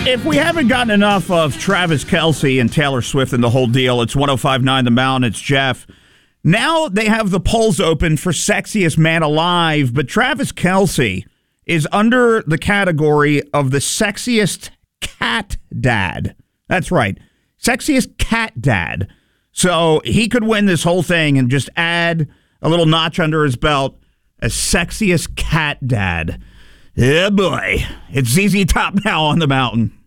If we haven't gotten enough of Travis Kelce and Taylor Swift and the whole deal, it's 105.9 The Mountain. It's Jeff. Now they have the polls open for sexiest man alive, but Travis Kelce is under the category of the sexiest cat dad. That's right. Sexiest cat dad. So he could win this whole thing and just add a little notch under his belt as sexiest cat dad. Yeah, boy. It's ZZ Top now on the Mountain.